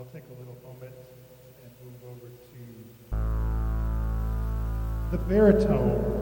I'll take a little moment and move over to the baritone